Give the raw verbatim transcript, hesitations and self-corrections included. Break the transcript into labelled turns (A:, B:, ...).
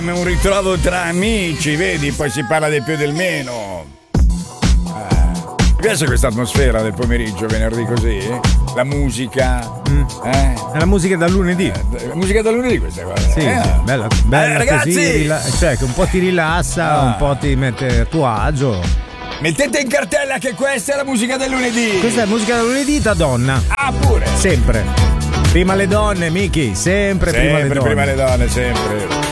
A: un ritrovo tra amici, vedi, poi si parla del più e del meno. Eh, mi piace questa atmosfera del pomeriggio, venerdì così? La musica.
B: Mm.
A: Eh?
B: È la musica da lunedì.
A: Eh, la musica da lunedì questa qua.
B: Sì,
A: eh?
B: sì, bella, bella
A: eh, ragazzi!
B: così, rila- cioè che un po' ti rilassa,
A: Ah.
B: un po' ti mette a tuo agio.
A: Mettete in cartella che questa è la musica del lunedì.
B: Questa è musica da lunedì da donna.
A: Ah, pure.
B: Sempre. Prima le donne, Miki, sempre,
A: Sempre
B: prima le donne.
A: prima le donne, sempre.